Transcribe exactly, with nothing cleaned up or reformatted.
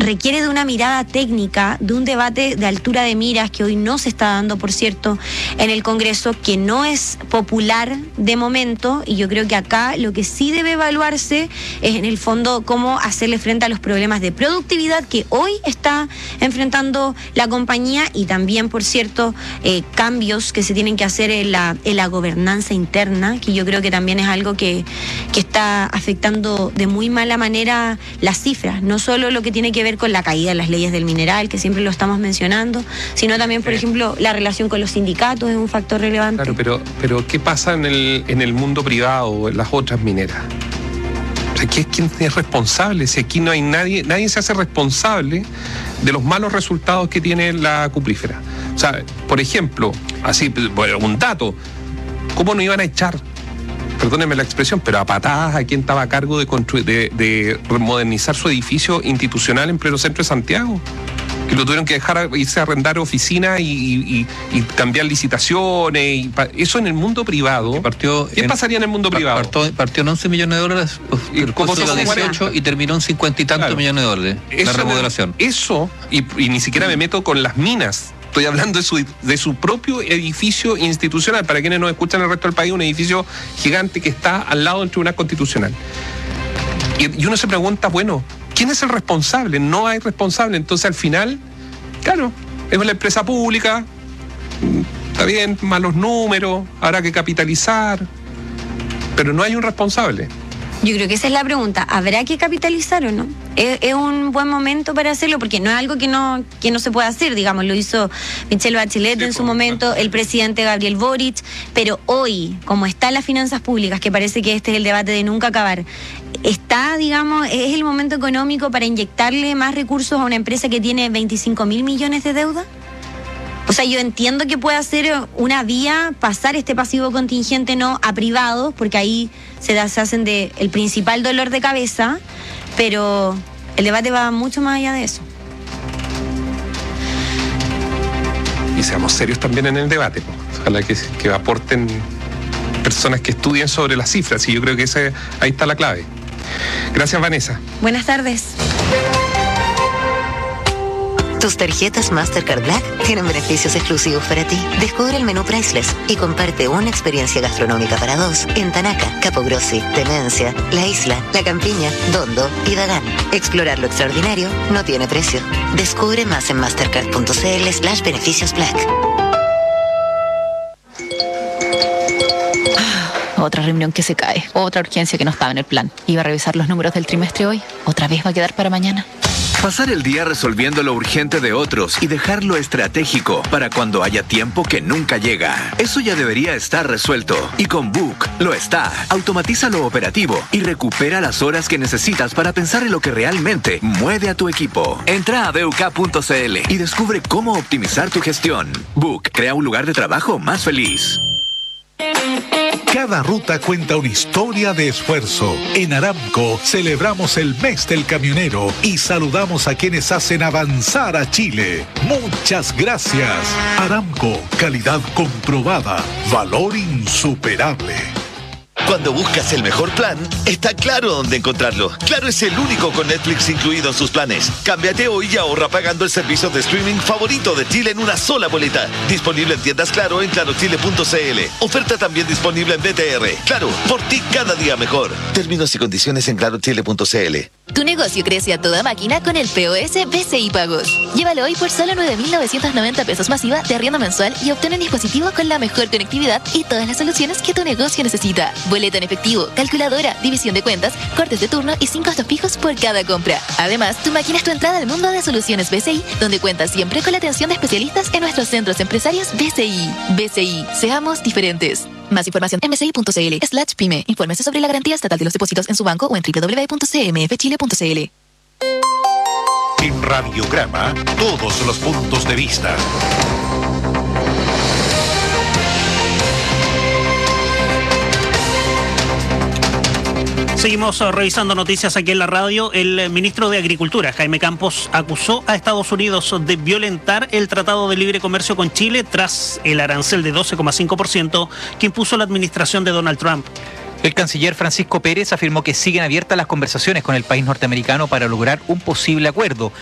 requiere de una mirada técnica, de un debate de altura de miras que hoy no se está dando, por cierto, en el Congreso, que no es popular de momento, y yo creo que acá lo que sí debe evaluarse es en el fondo cómo hacerle frente a los problemas de productividad que hoy está enfrentando la compañía, y también, por cierto, eh, cambios que se tienen que hacer en la, en la gobernanza interna, que yo creo que también es algo que, que está afectando de muy mala manera las cifras, no solo lo que tiene que ver con la caída de las leyes del mineral, que siempre lo estamos mencionando, sino también, por sí. ejemplo, la relación con los sindicatos es un factor relevante. Claro, pero, pero ¿qué pasa en el, en el mundo privado, en las otras mineras? O sea, ¿quién es responsable? Si aquí no hay nadie, nadie se hace responsable de los malos resultados que tiene la cuprífera. O sea, por ejemplo, así, bueno, un dato, ¿cómo no iban a echar? Perdónenme la expresión, pero a patadas a quien estaba a cargo de, construir, de, de modernizar su edificio institucional en pleno centro de Santiago, que lo tuvieron que dejar irse a arrendar oficinas y, y, y cambiar licitaciones, y pa, eso en el mundo privado. Partió ¿Qué en, pasaría en el mundo privado? Partió, partió en once millones de dólares, y como dieciocho, y terminó en cincuenta y tantos claro. millones de dólares eso, la remodelación. Eso, y, y ni siquiera me meto con las minas. Estoy hablando de su, de su propio edificio institucional. Para quienes nos escuchan en el resto del país, un edificio gigante que está al lado del Tribunal Constitucional. Y, y uno se pregunta, bueno, ¿quién es el responsable? No hay responsable. Entonces, al final, claro, es una empresa pública, está bien, malos números, habrá que capitalizar, pero no hay un responsable. Yo creo que esa es la pregunta. ¿Habrá que capitalizar o no? Es, es un buen momento para hacerlo, porque no es algo que no, que no se pueda hacer, digamos, lo hizo Michelle Bachelet sí, en su momento, el presidente Gabriel Boric, pero hoy, como están las finanzas públicas, que parece que este es el debate de nunca acabar, está, digamos, es el momento económico para inyectarle más recursos a una empresa que tiene veinticinco mil millones de deuda. O sea, yo entiendo que puede ser una vía pasar este pasivo contingente no a privados, porque ahí se, da, se hacen de el principal dolor de cabeza, pero el debate va mucho más allá de eso. Y seamos serios también en el debate, ojalá que, que aporten personas que estudien sobre las cifras, y yo creo que ese, ahí está la clave. Gracias, Vanessa. Buenas tardes. Tus tarjetas Mastercard Black tienen beneficios exclusivos para ti. Descubre el menú Priceless y comparte una experiencia gastronómica para dos en Tanaca, Capogrossi, Demencia, La Isla, La Campiña, Dondo y Dagán. Explorar lo extraordinario no tiene precio. Descubre más en mastercard.cl slash beneficios black. Otra reunión que se cae, otra urgencia que no estaba en el plan. Iba a revisar los números del trimestre hoy, otra vez va a quedar para mañana. Pasar el día resolviendo lo urgente de otros y dejar lo estratégico para cuando haya tiempo que nunca llega. Eso ya debería estar resuelto. Y con Book lo está. Automatiza lo operativo y recupera las horas que necesitas para pensar en lo que realmente mueve a tu equipo. Entra a b u k punto c l y descubre cómo optimizar tu gestión. Book crea un lugar de trabajo más feliz. Cada ruta cuenta una historia de esfuerzo. En Aramco celebramos el mes del camionero y saludamos a quienes hacen avanzar a Chile. Muchas gracias. Aramco, calidad comprobada, valor insuperable. Cuando buscas el mejor plan, está Claro dónde encontrarlo. Claro es el único con Netflix incluido en sus planes. Cámbiate hoy y ahorra pagando el servicio de streaming favorito de Chile en una sola boleta. Disponible en tiendas Claro en claro chile punto c l. Oferta también disponible en B T R. Claro, por ti cada día mejor. Términos y condiciones en claro chile punto c l. Tu negocio crece a toda máquina con el P O S B C I Pagos. Llévalo hoy por solo nueve mil novecientos noventa pesos masiva de arriendo mensual y obtén un dispositivo con la mejor conectividad y todas las soluciones que tu negocio necesita. Boleta en efectivo, calculadora, división de cuentas, cortes de turno y sin costos fijos por cada compra. Además, tu máquina es tu entrada al mundo de soluciones B C I, donde cuentas siempre con la atención de especialistas en nuestros centros empresarios B C I. B C I, seamos diferentes. Más información en b c i punto c l slash pyme. Infórmese sobre la garantía estatal de los depósitos en su banco o en w w w punto c m f chile punto c l. En Radiograma, todos los puntos de vista. Seguimos revisando noticias aquí en la radio. El ministro de Agricultura, Jaime Campos, acusó a Estados Unidos de violentar el Tratado de Libre Comercio con Chile tras el arancel de doce coma cinco por ciento que impuso la administración de Donald Trump. El canciller Francisco Pérez afirmó que siguen abiertas las conversaciones con el país norteamericano para lograr un posible acuerdo.